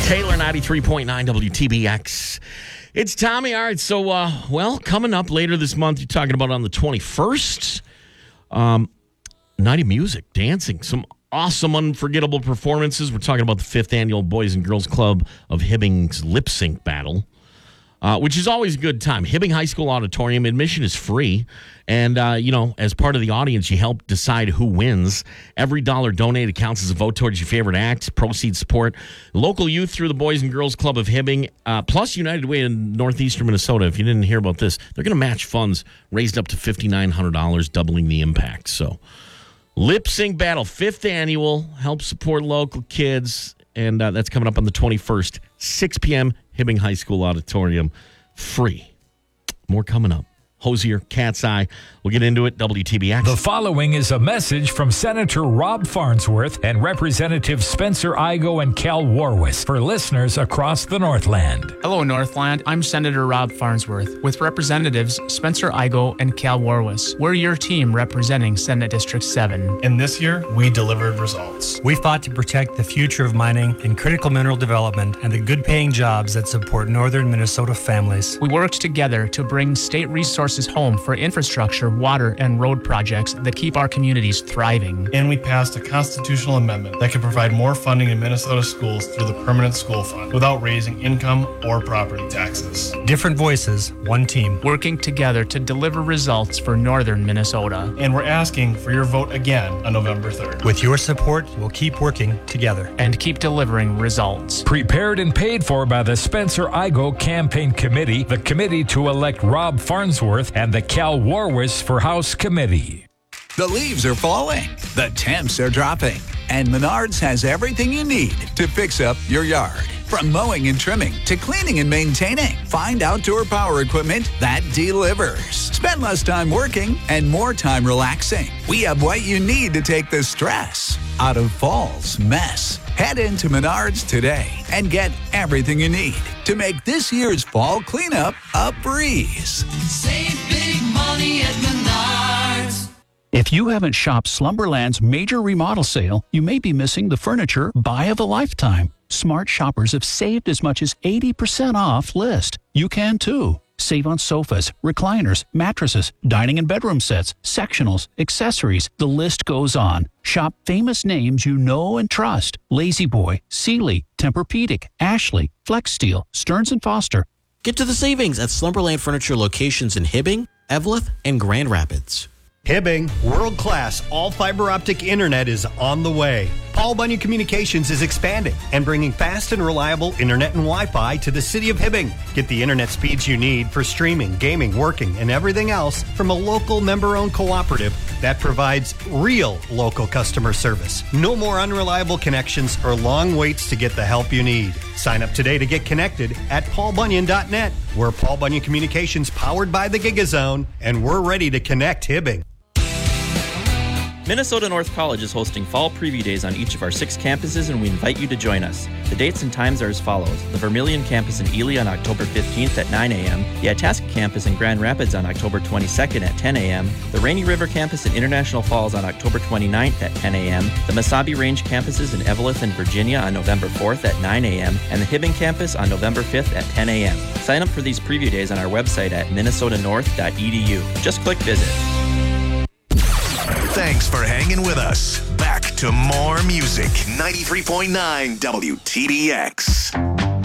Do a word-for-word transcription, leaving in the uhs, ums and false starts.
Taylor, ninety-three point nine W T B X. It's Tommy. All right, so, uh, well, coming up later this month, you're talking about on the twenty-first, um, Night of Music, dancing, some awesome, unforgettable performances. We're talking about the fifth annual Boys and Girls Club of Hibbing's Lip Sync Battle, uh, which is always a good time. Hibbing High School Auditorium, admission is free. And, uh, you know, as part of the audience, you help decide who wins. Every dollar donated counts as a vote towards your favorite act. Proceeds support local youth through the Boys and Girls Club of Hibbing, uh, plus United Way in northeastern Minnesota. If you didn't hear about this, they're going to match funds raised up to five thousand nine hundred dollars, doubling the impact. So, Lip Sync Battle, fifth annual, help support local kids. And uh, that's coming up on the twenty-first, six p.m., Hibbing High School Auditorium. Free. More coming up. Hosier, Cat's Eye. We'll get into it. W T B X. The following is a message from Senator Rob Farnsworth and Representatives Spencer Igoe and Cal Warwis for listeners across the Northland. Hello, Northland. I'm Senator Rob Farnsworth with Representatives Spencer Igoe and Cal Warwis. We're your team representing Senate District seven. And this year, we delivered results. We fought to protect the future of mining and critical mineral development and the good-paying jobs that support northern Minnesota families. We worked together to bring state resources home for infrastructure, water, and road projects that keep our communities thriving. And we passed a constitutional amendment that can provide more funding in Minnesota schools through the Permanent School Fund without raising income or property taxes. Different voices, one team. Working together to deliver results for northern Minnesota. And we're asking for your vote again on November third. With your support, we'll keep working together. And keep delivering results. Prepared and paid for by the Spencer Igoe Campaign Committee, the committee to elect Rob Farnsworth, and the Cal Warwis for House Committee. The leaves are falling, the temps are dropping, and Menards has everything you need to fix up your yard. From mowing and trimming to cleaning and maintaining, find outdoor power equipment that delivers. Spend less time working and more time relaxing. We have what you need to take the stress out of fall's mess. Head into Menards today and get everything you need to make this year's fall cleanup a breeze. Save big money at Menards. If you haven't shopped Slumberland's major remodel sale, you may be missing the furniture buy of a lifetime. Smart shoppers have saved as much as eighty percent off list. You can too. Save on sofas, recliners, mattresses, dining and bedroom sets, sectionals, accessories. The list goes on. Shop famous names you know and trust. La-Z-Boy, Sealy, Tempur-Pedic, Ashley, Flex Steel, Stearns and Foster. Get to the savings at Slumberland Furniture locations in Hibbing, Eveleth, and Grand Rapids. Hibbing, world-class all-fiber optic internet is on the way. Paul Bunyan Communications is expanding and bringing fast and reliable internet and Wi-Fi to the city of Hibbing. Get the internet speeds you need for streaming, gaming, working, and everything else from a local member-owned cooperative that provides real local customer service. No more unreliable connections or long waits to get the help you need. Sign up today to get connected at paul bunyan dot net. We're Paul Bunyan Communications powered by the GigaZone, and we're ready to connect Hibbing. Minnesota North College is hosting fall preview days on each of our six campuses, and we invite you to join us. The dates and times are as follows. The Vermilion campus in Ely on October fifteenth at nine a.m., the Itasca campus in Grand Rapids on October twenty-second at ten a.m., the Rainy River campus in International Falls on October twenty-ninth at ten a.m., the Mesabi Range campuses in Eveleth and Virginia on November fourth at nine a.m., and the Hibbing campus on November fifth at ten a.m. Sign up for these preview days on our website at minnesota north dot e d u. Just click visit. Thanks for hanging with us. Back to more music. ninety-three point nine W T B X.